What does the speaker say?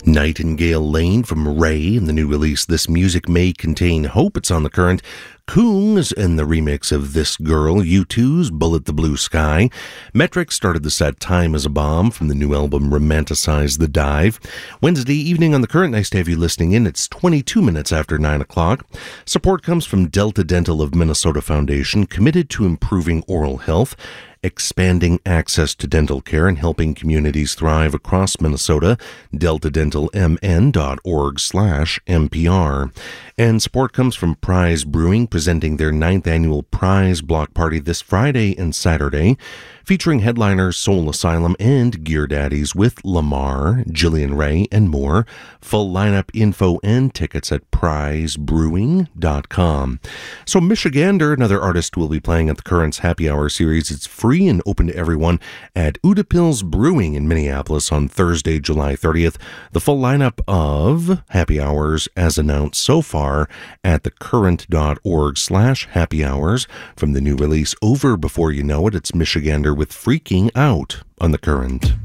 Nightingale Lane from Ray in the new release This Music May Contain Hope. It's on The Current. Coons in the remix of This Girl. U2's Bullet the Blue Sky. Metric started the set Time as a Bomb from the new album Romanticize the Dive. Wednesday evening on The Current. Nice to have you listening in. It's 22 minutes after 9 o'clock. Support comes from Delta Dental of Minnesota Foundation, committed to improving oral health, expanding access to dental care, and helping communities thrive across Minnesota. DeltaDentalMN.org/NPR. And support comes from Prize Brewing, presenting their 9th annual Prize Block Party this Friday and Saturday, featuring headliners Soul Asylum and Gear Daddies with Lamar, Jillian Ray, and more. Full lineup info and tickets at prizebrewing.com. So Michigander, another artist, will be playing at the Current's Happy Hour series. It's free and open to everyone at Udapils Brewing in Minneapolis on Thursday, July 30th. The full lineup of happy hours as announced so far at thecurrent.org/happy hours. From the new release Over Before You Know It, it's Michigander with Freaking Out on The Current.